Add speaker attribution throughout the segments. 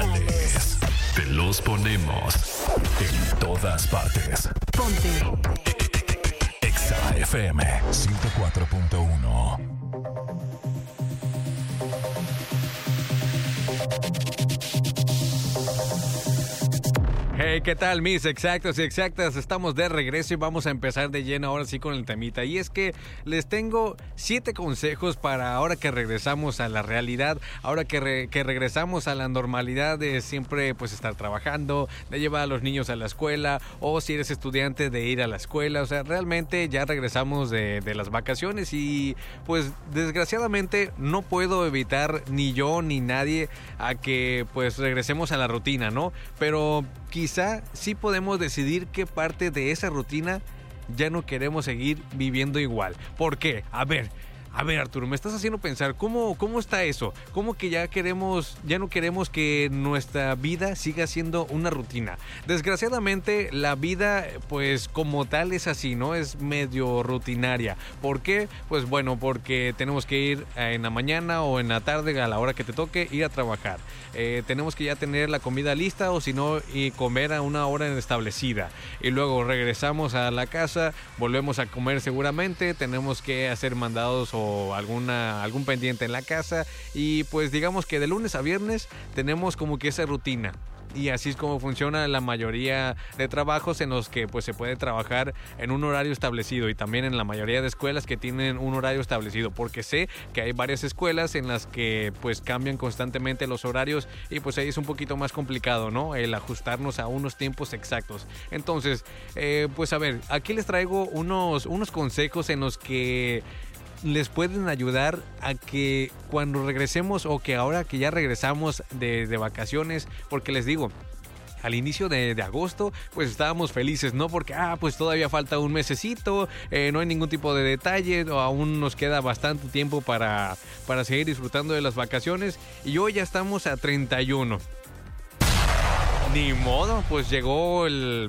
Speaker 1: Reales. Te los ponemos en todas partes.
Speaker 2: Ponte
Speaker 1: Exa FM 104.1.
Speaker 3: Hey, ¿qué tal, mis exactos y exactas? Estamos de regreso y vamos a empezar de lleno ahora sí con el temita. Y es que les tengo 7 consejos para ahora que regresamos a la realidad, ahora que regresamos a la normalidad de siempre pues estar trabajando, de llevar a los niños a la escuela, o si eres estudiante de ir a la escuela. O sea, realmente ya regresamos de las vacaciones y pues desgraciadamente no puedo evitar ni yo ni nadie a que pues regresemos a la rutina, ¿no? Pero quizá sí podemos decidir qué parte de esa rutina ya no queremos seguir viviendo igual. ¿Por qué? A ver, Arturo, me estás haciendo pensar, ¿cómo está eso? ¿Cómo que ya no queremos que nuestra vida siga siendo una rutina? Desgraciadamente, la vida, pues, como tal es así, ¿no? Es medio rutinaria. ¿Por qué? Pues bueno, porque tenemos que ir en la mañana o en la tarde, a la hora que te toque, ir a trabajar. Tenemos que ya tener la comida lista, o si no, y comer a una hora establecida. Y luego regresamos a la casa, volvemos a comer seguramente, tenemos que hacer mandados o algún pendiente en la casa, y pues digamos que de lunes a viernes tenemos como que esa rutina. Y así es como funciona la mayoría de trabajos en los que pues se puede trabajar en un horario establecido, y también en la mayoría de escuelas que tienen un horario establecido, porque sé que hay varias escuelas en las que pues cambian constantemente los horarios, y pues ahí es un poquito más complicado, ¿no? El ajustarnos a unos tiempos exactos. Entonces, pues a ver, aquí les traigo unos consejos en los que les pueden ayudar a que cuando regresemos, o que ahora que ya regresamos de vacaciones, porque les digo, al inicio de agosto, pues estábamos felices, ¿no? Porque, pues todavía falta un mesecito, no hay ningún tipo de detalle, aún nos queda bastante tiempo para seguir disfrutando de las vacaciones, y hoy ya estamos a 31. Ni modo, pues llegó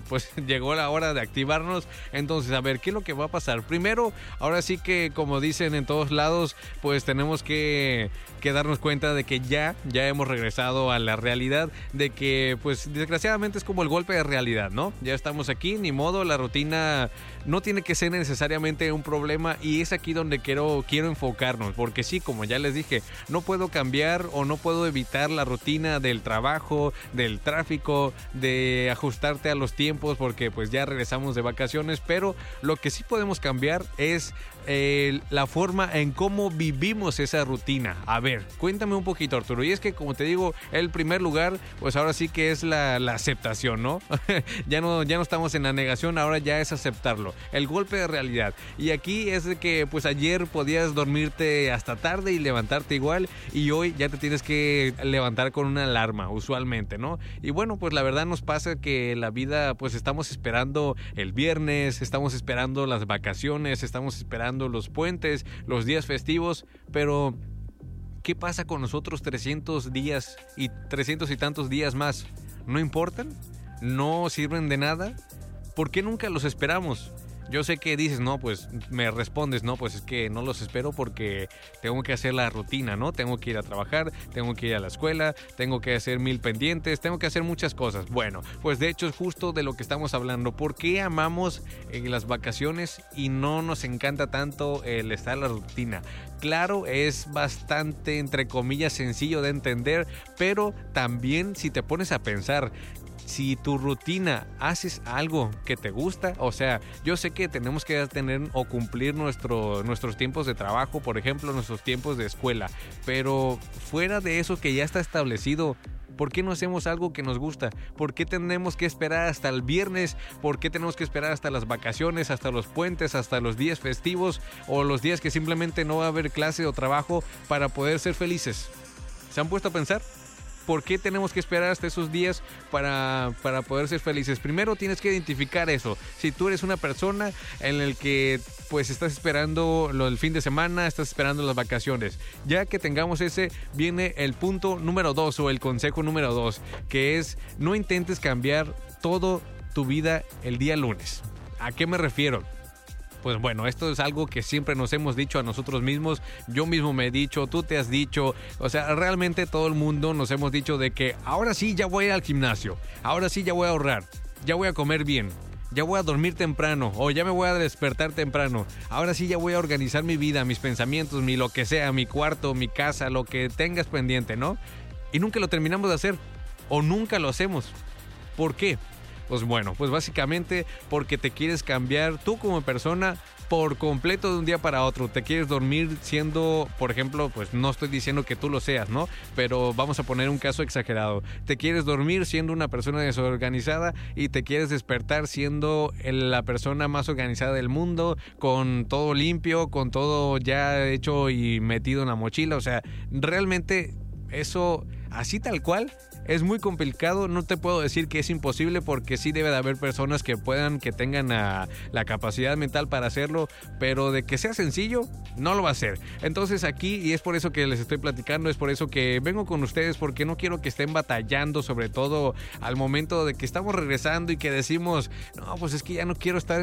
Speaker 3: la hora de activarnos. Entonces, a ver, ¿qué es lo que va a pasar? Primero, ahora sí que, como dicen en todos lados, pues tenemos que darnos cuenta de que ya hemos regresado a la realidad, de que, pues, desgraciadamente es como el golpe de realidad, ¿no? Ya estamos aquí, ni modo, la rutina no tiene que ser necesariamente un problema, y es aquí donde quiero enfocarnos, porque sí, como ya les dije, no puedo cambiar o no puedo evitar la rutina del trabajo, del tráfico, de ajustarte a los tiempos, porque pues ya regresamos de vacaciones, pero lo que sí podemos cambiar es la forma en cómo vivimos esa rutina. A ver, cuéntame un poquito, Arturo. Y es que, como te digo, el primer lugar, pues ahora sí que es la aceptación, ¿no? ya no estamos en la negación, ahora ya es aceptarlo, el golpe de realidad. Y aquí es de que pues ayer podías dormirte hasta tarde y levantarte igual, y hoy ya te tienes que levantar con una alarma, usualmente, ¿no? Y bueno, pues la verdad nos pasa que la vida, pues estamos esperando el viernes, estamos esperando las vacaciones, estamos esperando los puentes, los días festivos, pero ¿qué pasa con los otros 300 días y 300 y tantos días más? ¿No importan? ¿No sirven de nada? ¿Por qué nunca los esperamos? Yo sé que dices, no, pues me respondes, no, pues es que no los espero porque tengo que hacer la rutina, ¿no? Tengo que ir a trabajar, tengo que ir a la escuela, tengo que hacer 1000 pendientes, tengo que hacer muchas cosas. Bueno, pues de hecho es justo de lo que estamos hablando. ¿Por qué amamos las vacaciones y no nos encanta tanto el estar en la rutina? Claro, es bastante, entre comillas, sencillo de entender, pero también si te pones a pensar, si tu rutina haces algo que te gusta, o sea, yo sé que tenemos que tener o cumplir nuestros tiempos de trabajo, por ejemplo, nuestros tiempos de escuela, pero fuera de eso que ya está establecido, ¿por qué no hacemos algo que nos gusta? ¿Por qué tenemos que esperar hasta el viernes? ¿Por qué tenemos que esperar hasta las vacaciones, hasta los puentes, hasta los días festivos, o los días que simplemente no va a haber clase o trabajo para poder ser felices? ¿Se han puesto a pensar? ¿Por qué tenemos que esperar hasta esos días para poder ser felices? Primero tienes que identificar eso. Si tú eres una persona en el que pues estás esperando el fin de semana, estás esperando las vacaciones. Ya que tengamos ese, viene el punto número 2 o el consejo número 2, que es no intentes cambiar todo tu vida el día lunes. ¿A qué me refiero? Pues bueno, esto es algo que siempre nos hemos dicho a nosotros mismos. Yo mismo me he dicho, tú te has dicho. O sea, realmente todo el mundo nos hemos dicho de que ahora sí ya voy a ir al gimnasio. Ahora sí ya voy a ahorrar. Ya voy a comer bien. Ya voy a dormir temprano o ya me voy a despertar temprano. Ahora sí ya voy a organizar mi vida, mis pensamientos, mi lo que sea, mi cuarto, mi casa, lo que tengas pendiente, ¿no? Y nunca lo terminamos de hacer o nunca lo hacemos. ¿Por qué? Pues bueno, pues básicamente porque te quieres cambiar tú como persona por completo de un día para otro. Te quieres dormir siendo, por ejemplo, pues no estoy diciendo que tú lo seas, ¿no? Pero vamos a poner un caso exagerado. Te quieres dormir siendo una persona desorganizada y te quieres despertar siendo la persona más organizada del mundo, con todo limpio, con todo ya hecho y metido en la mochila. O sea, realmente eso, así tal cual, es muy complicado. No te puedo decir que es imposible porque sí debe de haber personas que tengan la capacidad mental para hacerlo, pero de que sea sencillo, no lo va a hacer. Entonces aquí, y es por eso que les estoy platicando, es por eso que vengo con ustedes, porque no quiero que estén batallando, sobre todo al momento de que estamos regresando y que decimos, no, pues es que ya no quiero estar